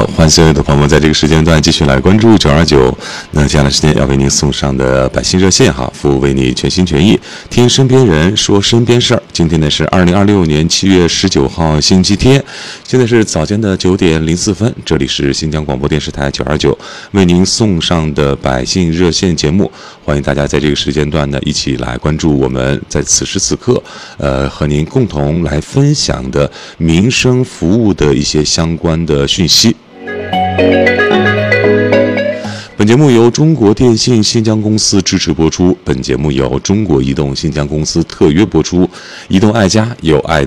欢迎所有的朋友们在这个时间段继续来关注929。那接下来时间要为您送上的百姓热线哈，服务为你全心全意，听身边人说身边事儿。今天呢是2026年7月19号星期天，现在是早间的9点04分，这里是新疆广播电视台929为您送上的百姓热线节目。欢迎大家在这个时间段呢一起来关注我们在此时此刻和您共同来分享的民生服务的一些相关的讯息。本节目由中国电信新疆公司支持播出，本节目由中国移动新疆公司特约播出。移动爱家，有爱